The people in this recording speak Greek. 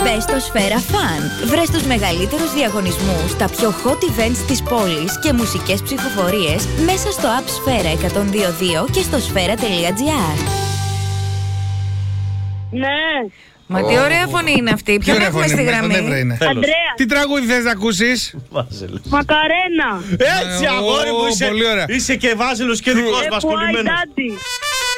Μπες στο Σφαίρα Fun. Βρες τους μεγαλύτερους διαγωνισμούς, τα πιο hot events της πόλης και μουσικές ψηφοφορίες μέσα στο app Σφαίρα 102.2 και στο σφαίρα.gr. Ναι. Μα τι ωραία φωνή είναι αυτή. Ποιον έχουμε στη γραμμή? Ανδρέα. Τι τραγούδι θες να ακούσεις? Μακαρένα. Έτσι, αγόρι μου, πολύ ωραία. είσαι και Βάζελος και δικός μας κολλημένος.